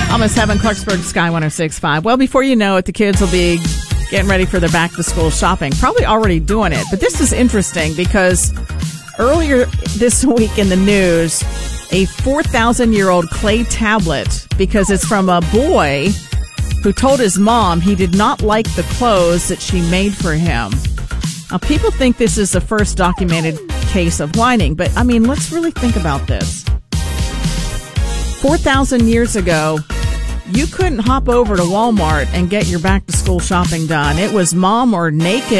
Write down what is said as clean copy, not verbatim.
Almost 7, Clarksburg Sky 106.5. Well, before you know it, the kids will be getting ready for their back-to-school shopping. Probably already doing it. But this is interesting because earlier this week in the news, a 4,000-year-old clay tablet, because it's from a boy who told his mom he did not like the clothes that she made for him. Now, people think this is the first documented case of whining, but, I mean, let's really think about this. 4,000 years ago, you couldn't hop over to Walmart and get your back-to-school shopping done. It was mom or naked